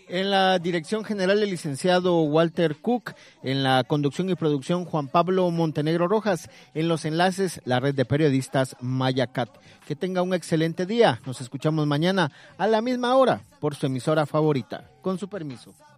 En la dirección general el licenciado Walter Cook, en la conducción y producción Juan Pablo Montenegro Rojas, en los enlaces la red de periodistas Mayacat. Que tenga un excelente día, nos escuchamos mañana a la misma hora por su emisora favorita. Con su permiso.